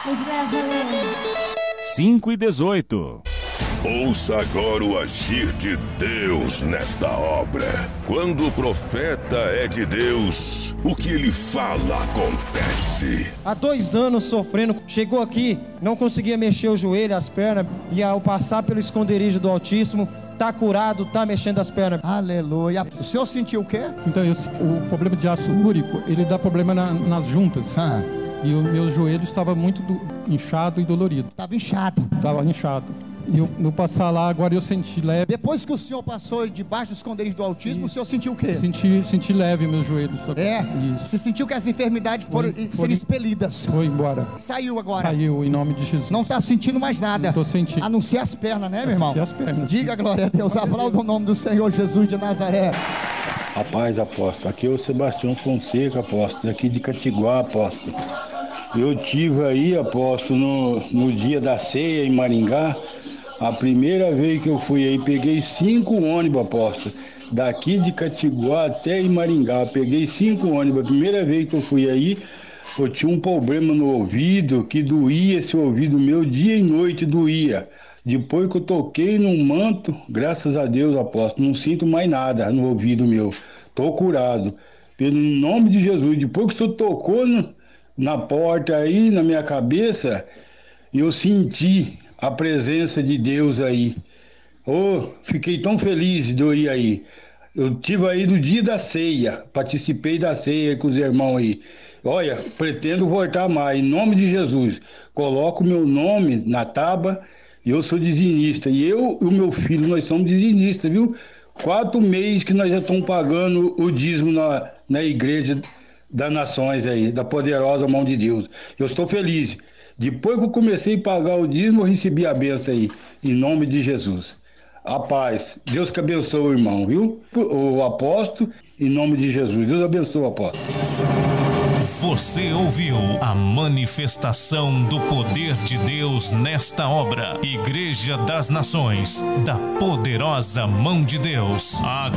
Os leva, 5:18. Ouça agora o agir de Deus nesta obra. Quando o profeta é de Deus, o que ele fala acontece. Há 2 anos sofrendo, chegou aqui, não conseguia mexer o joelho, as pernas, e ao passar pelo esconderijo do Altíssimo, tá curado, tá mexendo as pernas. Aleluia. O senhor sentiu o quê? Então, o problema de ácido úrico, ele dá problema nas juntas. E o meu joelho estava muito inchado e dolorido. Estava inchado. Estava inchado. E no passar lá, agora eu senti leve. Depois que o senhor passou debaixo do esconderijo do Altíssimo, o senhor sentiu o quê? Senti leve meus joelhos. Isso. Você sentiu que as enfermidades foram expelidas. Foi embora. Saiu agora. Saiu, em nome de Jesus. Não está sentindo mais nada. Não estou sentindo. A não ser as pernas, né, meu irmão? As pernas. Diga glória a Deus. Aplauda o nome do Senhor Jesus de Nazaré. Rapaz, apóstolo, aqui é o Sebastião Fonseca, apóstolo, daqui de Catiguá, apóstolo. Eu tive aí, apóstolo, no dia da ceia em Maringá. A primeira vez que eu fui aí, peguei 5 ônibus, apóstolo. Daqui de Catiguá até em Maringá, peguei 5 ônibus. A primeira vez que eu fui aí, eu tinha um problema no ouvido, que doía esse ouvido meu, dia e noite doía. Depois que eu toquei no manto, graças a Deus, apóstolo, não sinto mais nada no ouvido meu. Tô curado. Pelo nome de Jesus. Depois que o senhor tocou na porta aí, na minha cabeça, eu senti a presença de Deus aí. Fiquei tão feliz de eu ir aí. Eu tive aí no dia da ceia, participei da ceia com os irmãos aí. Olha, pretendo voltar mais, em nome de Jesus. Coloco meu nome na tábua e eu sou dizinista. E eu e o meu filho, nós somos dizinistas, viu? 4 meses que nós já estamos pagando o dízimo na igreja das nações aí, da poderosa mão de Deus. Eu estou feliz. Depois que eu comecei a pagar o dízimo, eu recebi a bênção aí, em nome de Jesus. A paz. Deus que abençoe o irmão, viu? O apóstolo, em nome de Jesus. Deus abençoe o apóstolo. Você ouviu a manifestação do poder de Deus nesta obra. Igreja das Nações, da poderosa mão de Deus.